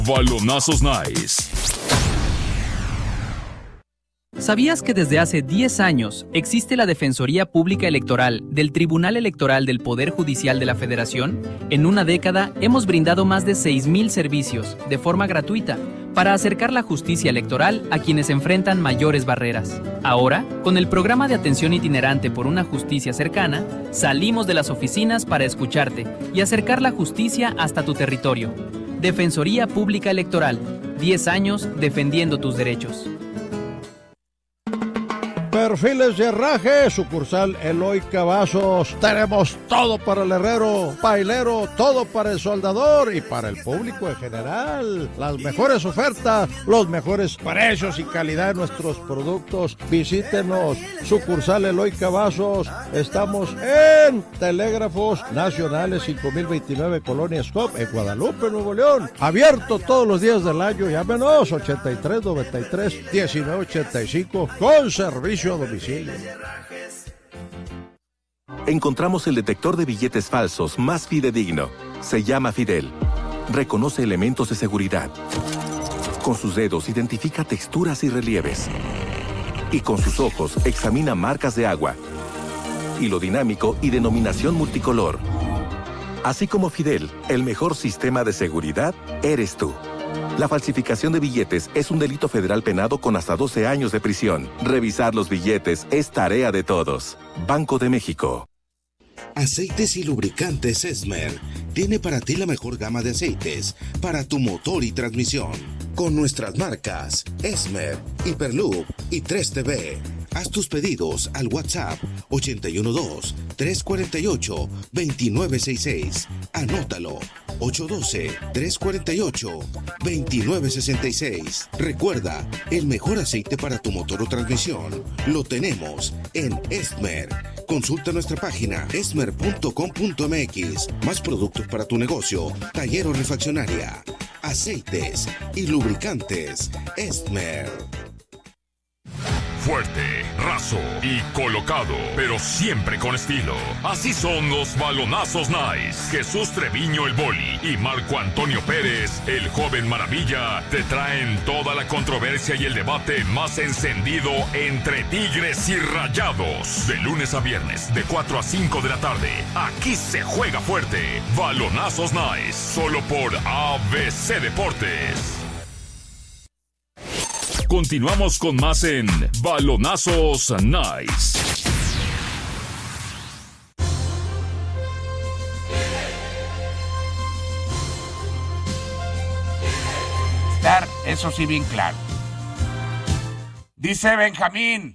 Balonazos Nice. ¿Sabías que desde hace 10 años existe la Defensoría Pública Electoral del Tribunal Electoral del Poder Judicial de la Federación? En una década hemos brindado más de 6,000 servicios de forma gratuita para acercar la justicia electoral a quienes enfrentan mayores barreras. Ahora, con el programa de atención itinerante por una justicia cercana, salimos de las oficinas para escucharte y acercar la justicia hasta tu territorio. Defensoría Pública Electoral, 10 años defendiendo tus derechos. Perfiles de Herraje, sucursal Eloy Cavazos. Tenemos todo para el herrero, pailero, todo para el soldador y para el público en general. Las mejores ofertas, los mejores precios y calidad de nuestros productos. Visítenos, sucursal Eloy Cavazos. Estamos en Telégrafos Nacionales 5029 Colonia Scop, en Guadalupe, Nuevo León. Abierto todos los días del año. Llámenos 83 93 19 85 con servicio a domicilio. Encontramos el detector de billetes falsos más fidedigno. Se llama Fidel. Reconoce elementos de seguridad. Con sus dedos identifica texturas y relieves. Y con sus ojos examina marcas de agua, hilo dinámico y denominación multicolor. Así como Fidel, el mejor sistema de seguridad eres tú. La falsificación de billetes es un delito federal penado con hasta 12 años de prisión. Revisar los billetes es tarea de todos. Banco de México. Aceites y lubricantes Esmer tiene para ti la mejor gama de aceites para tu motor y transmisión. Con nuestras marcas Esmer, Hyperloop y 3TV. Haz tus pedidos al WhatsApp 812-348-2966. Anótalo, 812-348-2966. Recuerda, el mejor aceite para tu motor o transmisión lo tenemos en Esmer. Consulta nuestra página esmer.com.mx. Más productos para tu negocio, taller o refaccionaria. Aceites y lubricantes Esmer. Fuerte, raso y colocado, pero siempre con estilo. Así son los Balonazos Nice. Jesús Treviño el Boli y Marco Antonio Pérez, el joven maravilla, te traen toda la controversia y el debate más encendido entre Tigres y Rayados. De lunes a viernes, de 4 a 5 de la tarde. Aquí se juega fuerte. Balonazos Nice, solo por ABC Deportes. Continuamos con más en Balonazos Nice. Estar, eso sí, bien claro. Dice Benjamín,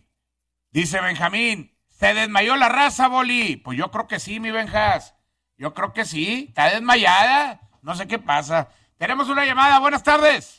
¿se desmayó la raza, Boli? Pues yo creo que sí, mi Benjas. Yo creo que sí, está desmayada. No sé qué pasa. Tenemos una llamada, buenas tardes.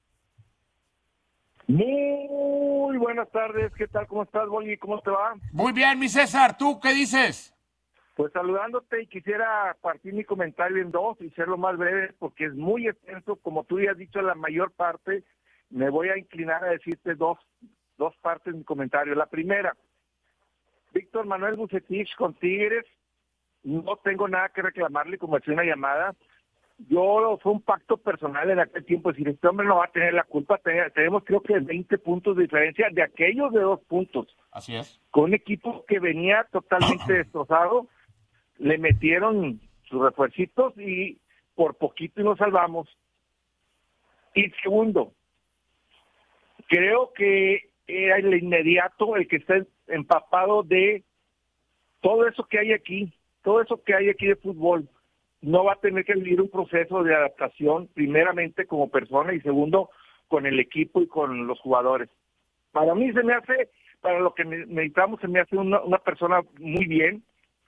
Muy buenas tardes, ¿qué tal? ¿Cómo estás, Boli? ¿Cómo te va? Muy bien, mi César, ¿tú qué dices? Pues saludándote y quisiera partir mi comentario en dos y ser lo más breve porque es muy extenso, como tú ya has dicho la mayor parte, me voy a inclinar a decirte dos partes de mi comentario. La primera, Víctor Manuel Bucetich con Tigres, no tengo nada que reclamarle como hacía una llamada. Fue un pacto personal en aquel tiempo, es decir, este hombre no va a tener la culpa, tenemos creo que 20 puntos de diferencia de aquellos de 2 puntos. Así es. Con un equipo que venía totalmente destrozado, le metieron sus refuercitos y por poquito nos salvamos. Y segundo, creo que era el inmediato el que está empapado de todo eso que hay aquí de fútbol. No va a tener que vivir un proceso de adaptación, primeramente como persona y segundo con el equipo y con los jugadores. Para mí se me hace, para lo que necesitamos, se me hace una persona muy bien.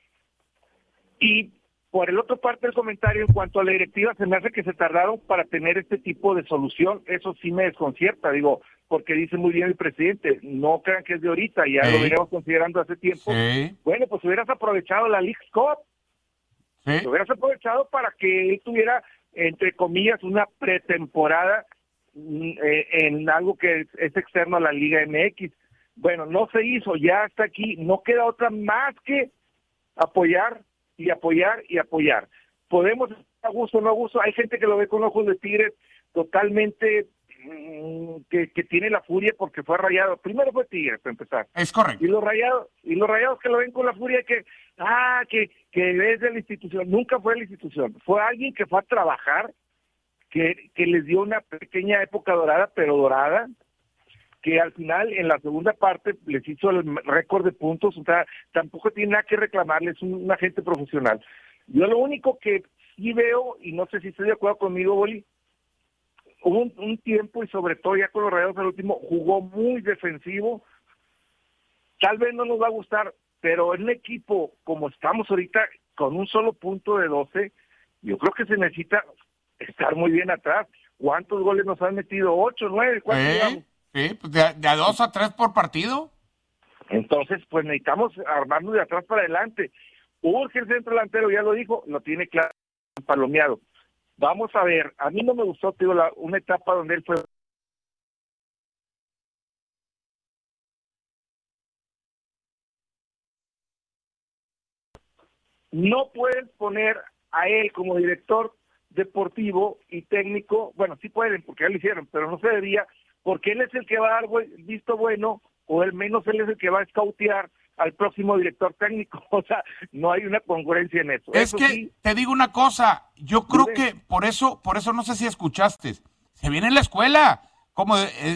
Y por el otro parte del comentario, en cuanto a la directiva, se me hace que se tardaron para tener este tipo de solución. Eso sí me desconcierta, porque dice muy bien el presidente, no crean que es de ahorita, ya lo veníamos considerando hace tiempo. Sí. Bueno, pues hubieras aprovechado la Leagues Cup. ¿Sí? Lo hubieras aprovechado para que él tuviera, entre comillas, una pretemporada en algo que es externo a la Liga MX. Bueno, no se hizo, ya está aquí, no queda otra más que apoyar y apoyar y apoyar. Podemos estar a gusto o no a gusto, hay gente que lo ve con ojos de Tigres, totalmente que tiene la furia porque fue Rayado. Primero fue Tigre, para empezar. Es correcto. Y los rayados que lo ven con la furia que es de la institución. Nunca fue de la institución. Fue alguien que fue a trabajar, que les dio una pequeña época dorada, pero dorada, que al final en la segunda parte les hizo el récord de puntos. O sea, tampoco tiene nada que reclamarle, es un agente profesional. Yo lo único que sí veo, y no sé si estoy de acuerdo conmigo, Boli, hubo un tiempo, y sobre todo ya con los Rayados al último, jugó muy defensivo. Tal vez no nos va a gustar, pero en un equipo como estamos ahorita, con un solo punto de 12, yo creo que se necesita estar muy bien atrás. ¿Cuántos goles nos han metido? ¿8, 9? ¿Cuántos llevamos? Sí, pues de a 2 a 3 por partido. Entonces, pues necesitamos armarnos de atrás para adelante. Urge el centro delantero, ya lo dijo, lo tiene claro, palomeado. Vamos a ver, a mí no me gustó, te digo, una etapa donde él fue... No pueden poner a él como director deportivo y técnico, bueno, sí pueden, porque ya lo hicieron, pero no se debía, porque él es el que va a dar visto bueno, o al menos él es el que va a escautear al próximo director técnico. O sea, no hay una congruencia en eso. Es eso que, sí, te digo una cosa, yo creo Dime. que por eso no sé si escuchaste, se viene la escuela, como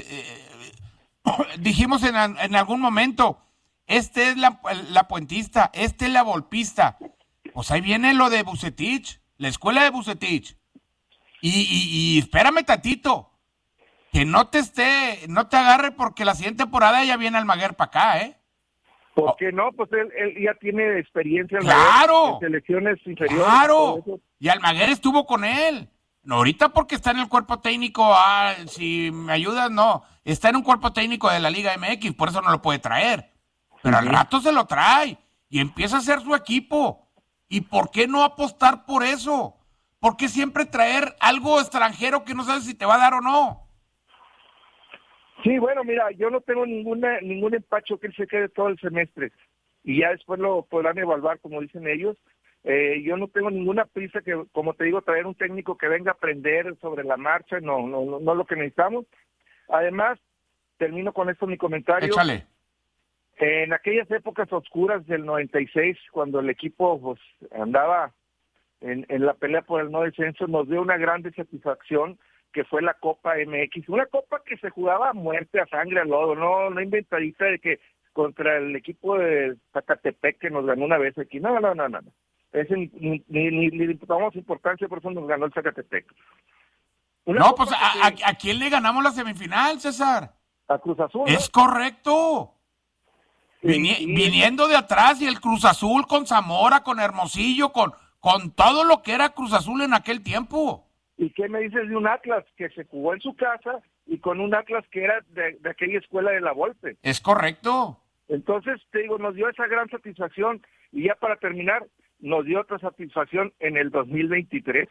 dijimos en algún momento, este es la puentista, este es la volpista, pues ahí viene lo de Vucetich, la escuela de Vucetich, y espérame tantito, que no te agarre porque la siguiente temporada ya viene Almaguer para acá, ¿eh? ¿por qué no? Pues él ya tiene experiencia ¡Claro! en selecciones inferiores. ¡Claro! Todo eso. Y Almaguer estuvo con él. No, ahorita porque está en el cuerpo técnico, si me ayudas, no. Está en un cuerpo técnico de la Liga MX, por eso no lo puede traer. Pero al rato se lo trae y empieza a ser su equipo. ¿Y por qué no apostar por eso? ¿Por qué siempre traer algo extranjero que no sabes si te va a dar o no? Sí, bueno, mira, yo no tengo ningún empacho que él se quede todo el semestre y ya después lo podrán evaluar, como dicen ellos. Yo no tengo ninguna prisa que, como te digo, traer un técnico que venga a aprender sobre la marcha, no es lo que necesitamos. Además, termino con esto mi comentario. Échale. En aquellas épocas oscuras del 96, cuando el equipo pues, andaba en la pelea por el no descenso, nos dio una grande satisfacción, que fue la Copa MX, una copa que se jugaba a muerte, a sangre, a lodo, no inventadita de que contra el equipo de Zacatepec que nos ganó una vez aquí, no. Ese ni le damos importancia, por eso nos ganó el Zacatepec. No, pues ¿a quién le ganamos la semifinal, César? A Cruz Azul. Es correcto. Viniendo de atrás, y el Cruz Azul con Zamora, con Hermosillo, con todo lo que era Cruz Azul en aquel tiempo. ¿Y qué me dices de un Atlas que se jugó en su casa y con un Atlas que era de aquella escuela de la Volpe? Es correcto. Entonces, te digo, nos dio esa gran satisfacción y ya para terminar, nos dio otra satisfacción en el 2023.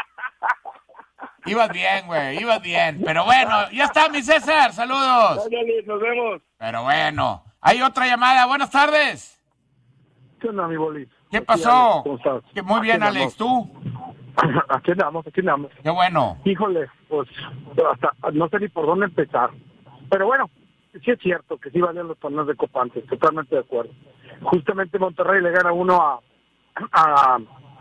Ibas bien, güey, ibas bien. Pero bueno, ya está, mi César, saludos. Dale, nos vemos. Pero bueno, hay otra llamada, buenas tardes. ¿Qué onda, mi Boli? ¿Qué pasó? ¿Cómo estás? Muy bien, Alex, ¿tú? Aquí andamos. Qué bueno. Híjole, pues hasta no sé ni por dónde empezar. Pero bueno, sí es cierto que sí valían los torneos de Copa antes, totalmente de acuerdo. Justamente Monterrey le gana uno a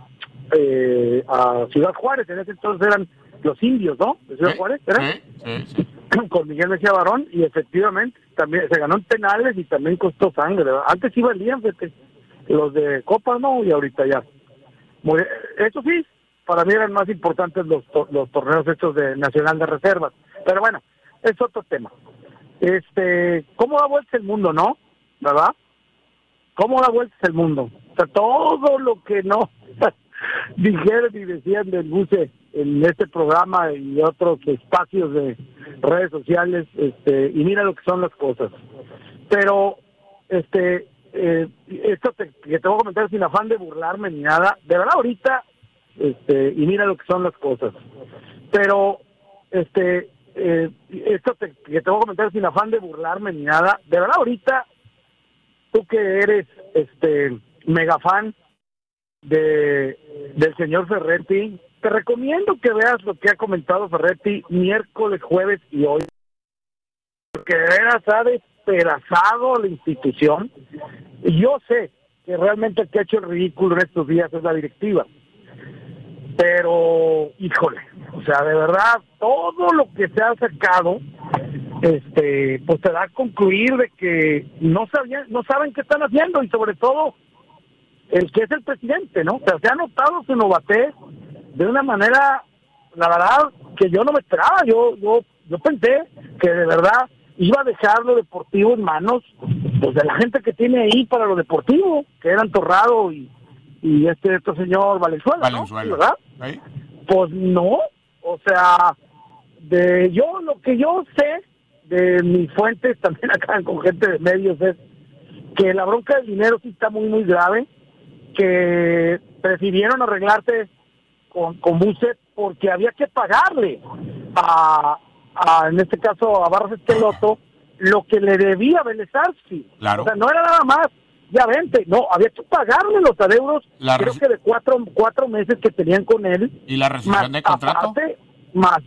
Ciudad Juárez, en ese entonces eran los indios, ¿no? ¿De Ciudad Juárez? ¿Eran? Sí. Con Miguel Mejía Barón, y efectivamente también se ganó en penales y también costó sangre, ¿verdad? Antes sí valían, fíjate, los de Copa, ¿no? Y ahorita ya. Eso sí, para mí eran más importantes los torneos estos de Nacional de Reservas. Pero bueno, es otro tema. ¿Cómo da vueltas el mundo, no? ¿Verdad? ¿Cómo da vueltas el mundo? O sea, todo lo que no dijeron y decían del buce en este programa y otros espacios de redes sociales, y mira lo que son las cosas. Pero, esto que te voy a comentar sin afán de burlarme ni nada, de verdad ahorita, y mira lo que son las cosas. Pero, esto que te voy a comentar sin afán de burlarme ni nada, de verdad ahorita, tú que eres, mega fan del señor Ferretti, te recomiendo que veas lo que ha comentado Ferretti miércoles, jueves y hoy, porque de veras ha despedazado a la institución. Y yo sé que realmente el que ha hecho el ridículo en estos días es la directiva. Pero, híjole, o sea, de verdad, todo lo que se ha sacado, pues te da a concluir de que no saben qué están haciendo, y sobre todo el que es el presidente, ¿no? O sea, se ha notado su novatez de una manera, la verdad, que yo no me esperaba. Yo pensé que de verdad iba a dejar lo deportivo en manos, pues, de la gente que tiene ahí para lo deportivo, que eran Torrado y este señor Valenzuela, ¿no? ¿Verdad? ¿Sí? Pues no, o sea, lo que yo sé de mis fuentes, también acá con gente de medios, es que la bronca del dinero sí está muy, muy grave, que prefirieron arreglarse con Buset porque había que pagarle en este caso a Barros Esqueloto lo que le debía Vélez Sarsfield. Claro. O sea, no era nada más, ya vente, no, había que pagarle los adeudos, creo que de cuatro meses que tenían con él. ¿Y la rescisión de contrato? Más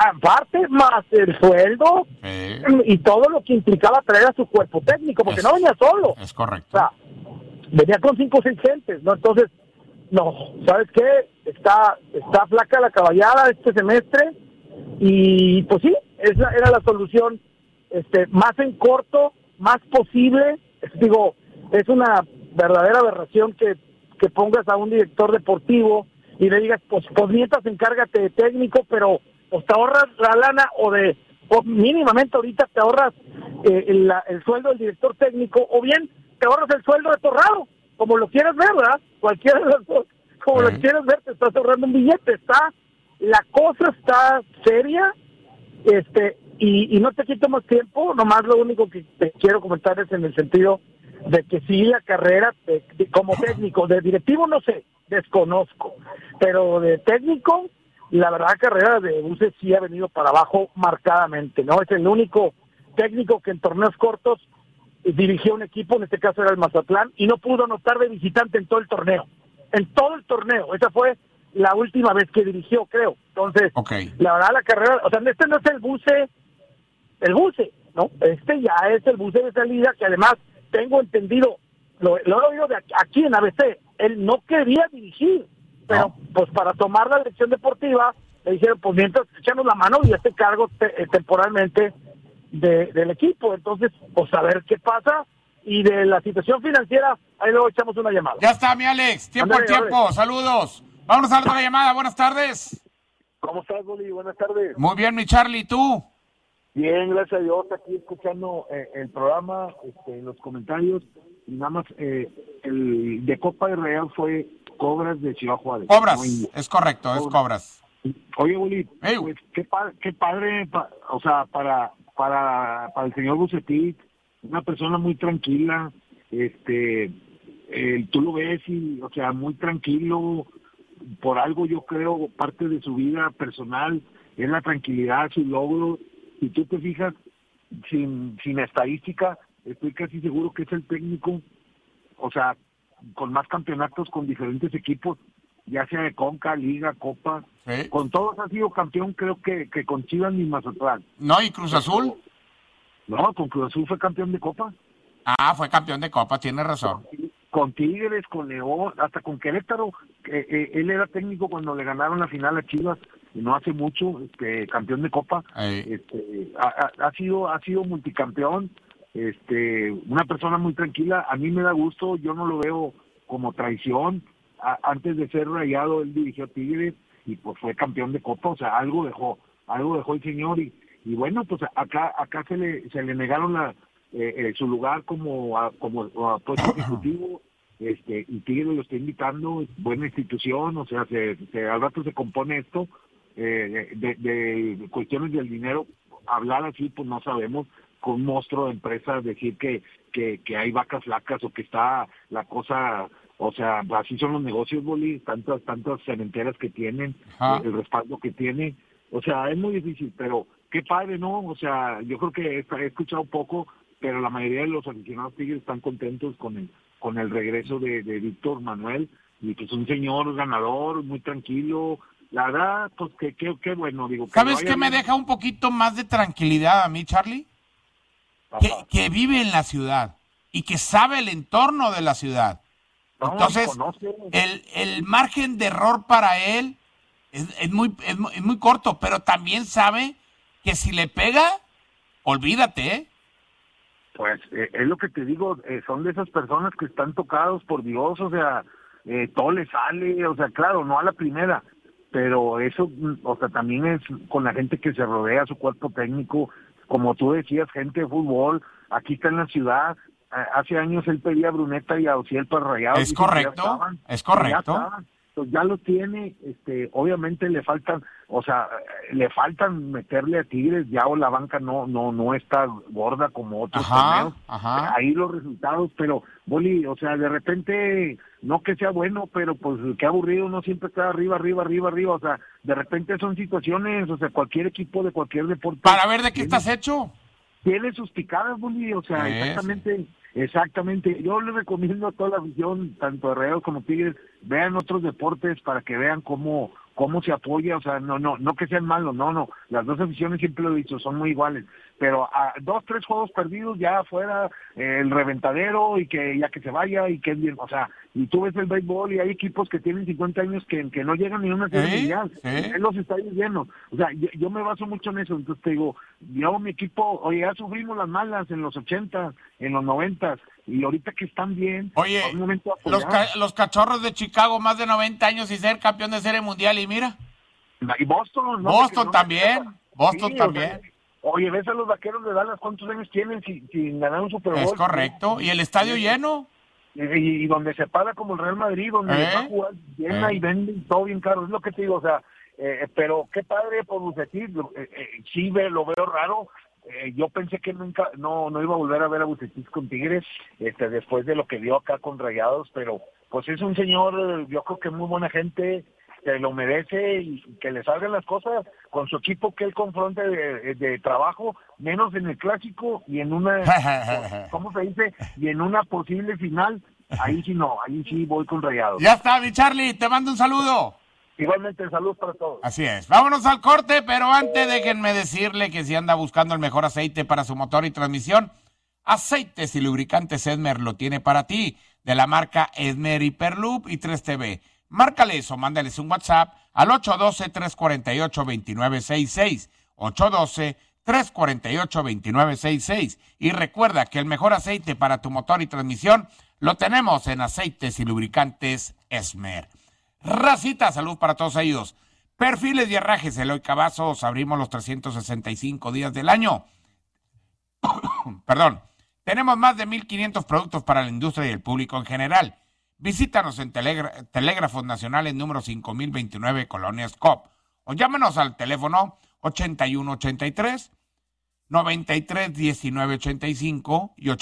el sueldo, y todo lo que implicaba traer a su cuerpo técnico, porque no venía solo. Es correcto. O sea, venía con 5 o 6 gentes, ¿no? Entonces, no, ¿sabes qué? Está flaca la caballada este semestre, y pues sí, esa era la solución, más en corto, más posible. Digo, es una verdadera aberración que pongas a un director deportivo y le digas, pues mientras encárgate de técnico, pero pues te ahorras la lana, o mínimamente ahorita te ahorras el sueldo del director técnico, o bien te ahorras el sueldo de Torrado, como lo quieras ver, ¿verdad? Cualquiera de los dos, como lo quieras ver, te estás ahorrando un billete. La cosa está seria, y no te quito más tiempo, nomás lo único que te quiero comentar es en el sentido de que sí, la carrera como técnico, de directivo no sé, desconozco, pero de técnico, la verdad, la carrera de Buset sí ha venido para abajo marcadamente, ¿no? Es el único técnico que en torneos cortos dirigió un equipo, en este caso era el Mazatlán, y no pudo anotar de visitante en todo el torneo. Esa fue la última vez que dirigió, creo. Entonces, la verdad, la carrera, o sea, no es el Buset, ¿no? Ya es el Buset de salida, que además tengo entendido, lo he oído de aquí en ABC, él no quería dirigir, pero pues para tomar la dirección deportiva le dijeron, pues mientras echamos la mano y este cargo temporalmente del equipo. Entonces, pues a ver qué pasa, y de la situación financiera ahí luego echamos una llamada. Ya está, mi Alex, tiempo al tiempo. Saludos, vámonos a la otra llamada. Buenas tardes. ¿Cómo estás, Boli? Buenas tardes. Muy bien, mi Charlie, ¿tú? Bien, gracias a Dios, aquí escuchando el programa, los comentarios, y nada más, el de Copa de Real fue Cobras de Ciudad Juárez. Cobras, no, es correcto, es Cobras. Oye, Boli, pues qué padre, o sea, para el señor Bucetich, una persona muy tranquila, tú lo ves y, o sea, muy tranquilo, por algo yo creo, parte de su vida personal es la tranquilidad, su logro. Si tú te fijas, sin estadística, estoy casi seguro que es el técnico, o sea, con más campeonatos con diferentes equipos, ya sea de Conca, Liga, Copa. ¿Sí? Con todos ha sido campeón, creo que con Chivas ni Mazatlán. ¿No? ¿Y Cruz Azul? No, con Cruz Azul fue campeón de Copa. Ah, fue campeón de Copa, tienes razón. Con Tigres, con León, hasta con Querétaro. Él era técnico cuando le ganaron la final a Chivas, y no hace mucho, campeón de Copa. Ha sido multicampeón, una persona muy tranquila. A mí me da gusto, yo no lo veo como traición. Antes de ser Rayado, él dirigió a Tigres y pues fue campeón de Copa, o sea, algo dejó el señor, y bueno, pues acá se le negaron su lugar como puesto ejecutivo, y Tigres lo está invitando, buena institución, o sea, al rato se compone esto, de cuestiones del dinero. Hablar así, pues no sabemos, con un monstruo de empresas, decir que hay vacas flacas o que está la cosa, o sea, así son los negocios, Boli, tantas cementeras que tienen, el respaldo que tienen, o sea, es muy difícil, pero qué padre, ¿no? O sea, yo creo que he escuchado poco, pero la mayoría de los aficionados Tigres están contentos con el regreso de Víctor Manuel, y pues un señor ganador, muy tranquilo, la verdad, pues qué bueno, digo. ¿Sabes qué me deja un poquito más de tranquilidad a mí, Charlie? Que vive en la ciudad y que sabe el entorno de la ciudad. Entonces, el margen de error para él es muy corto, pero también sabe que si le pega, olvídate, ¿eh? Pues es lo que te digo, son de esas personas que están tocados por Dios, o sea, todo le sale, o sea, claro, no a la primera, pero eso, o sea, también es con la gente que se rodea, su cuerpo técnico, como tú decías, gente de fútbol, aquí está en la ciudad. Hace años él pedía a Bruneta y a Ociel para Rayados. Es correcto. Pues ya lo tiene, obviamente le faltan meterle a Tigres, ya o la banca no está gorda como otros torneos. Ahí los resultados, pero Boli, o sea, de repente, no que sea bueno, pero pues qué aburrido, uno siempre está arriba, o sea, de repente son situaciones, o sea, cualquier equipo de cualquier deporte. Para ver de qué estás hecho. Tiene sus picadas, Boli, o sea, Exactamente, yo les recomiendo a toda la afición, tanto de Rayados como Tigres, vean otros deportes para que vean cómo se apoya, o sea, no que sean malos, no, las dos aficiones siempre lo he dicho, son muy iguales, pero a 2-3 juegos perdidos ya afuera, el reventadero y que ya que se vaya y que bien, o sea, y tú ves el béisbol y hay equipos que tienen 50 años que no llegan ni a una serie mundial, en los estadios llenos, o sea, yo me baso mucho en eso, entonces te digo, yo mi equipo, oye, ya sufrimos las malas en los 80, en los 90, y ahorita que están bien, oye, los Cachorros de Chicago, más de 90 años y ser campeón de serie mundial, y mira. Y Boston. Boston también. O sea, oye, ves a los Vaqueros de Dallas, ¿cuántos años tienen sin ganar un Super Bowl? Es correcto, y el estadio lleno. Y donde se paga como el Real Madrid, donde va a jugar llena y venden todo bien caro, es lo que te digo, o sea, pero qué padre por Bucetich, sí lo veo raro. Yo pensé que nunca no iba a volver a ver a Bucetich con Tigres después de lo que dio acá con Rayados, pero pues es un señor, yo creo que muy buena gente, que lo merece y que le salgan las cosas con su equipo que él confronte de trabajo, menos en el clásico y en una ¿cómo se dice? Y en una posible final, ahí sí voy con Rayados. Ya está, mi Charlie, te mando un saludo. Igualmente, saludos para todos. Así es. Vámonos al corte, pero antes déjenme decirle que si anda buscando el mejor aceite para su motor y transmisión, Aceites y Lubricantes Esmer lo tiene para ti, de la marca Esmer, Hyperloop y 3TV. Márcales o mándales un WhatsApp al 812-348-2966, 812-348-2966. Y recuerda que el mejor aceite para tu motor y transmisión lo tenemos en Aceites y Lubricantes Esmer. Racita, salud para todos ellos. Perfiles y herrajes Eloy Cavazos, abrimos los 365 días del año. Perdón. Tenemos más de 1,500 productos para la industria y el público en general. Visítanos en Telégrafos Nacionales número 5029, Colonia Scop. O llámanos al teléfono 8183-931985 y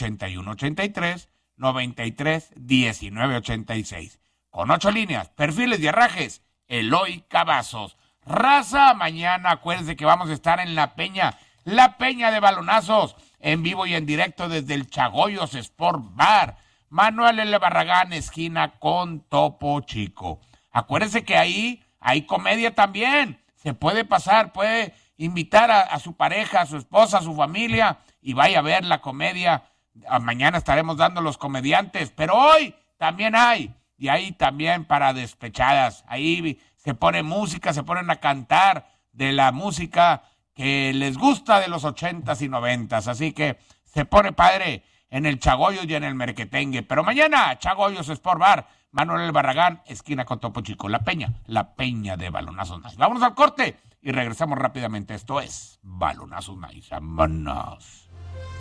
8183-931986. Con 8 líneas, perfiles y herrajes, Eloy Cavazos. Raza, mañana acuérdense que vamos a estar en La Peña de Balonazos, en vivo y en directo desde el Chagoyos Sport Bar. Manuel L. Barragán, esquina con Topo Chico. Acuérdense que ahí hay comedia también. Se puede pasar, puede invitar a su pareja, a su esposa, a su familia y vaya a ver la comedia. Mañana estaremos dando los comediantes, pero hoy también hay. Y ahí también para despechadas. Ahí se pone música, se ponen a cantar de la música que les gusta de los 80s y 90s. Así que se pone padre en el Chagoyos y en el Merquetengue. Pero mañana, Chagoyos Sport Bar, Manuel El Barragán, esquina con Topo Chico. La Peña de Balonazos Nice. Vámonos al corte y regresamos rápidamente. Esto es Balonazos Nice. Vámonos.